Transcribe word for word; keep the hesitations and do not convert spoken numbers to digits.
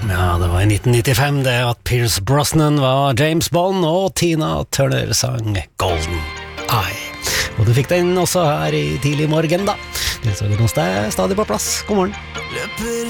Ja, det var i nitten nittifem det at Pierce Brosnan var James Bond, og Tina Turner sang Golden Eye. Og du fikk den også her i tidlig morgen da. Det så vi noe sted stadig på plass. God morgen.